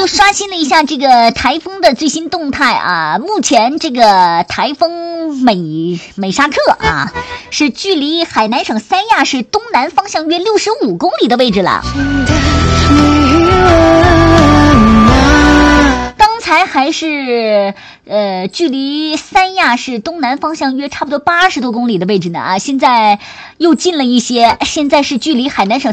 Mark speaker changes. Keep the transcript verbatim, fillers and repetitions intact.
Speaker 1: 又刷新了一下这个台风的最新动态啊，目前这个台风美美沙克啊，是距离海南省三亚市东南方向约六十五公里的位置了。刚才还是呃距离三亚市东南方向约差不多八十多公里的位置呢啊，现在又近了一些，现在是距离海南省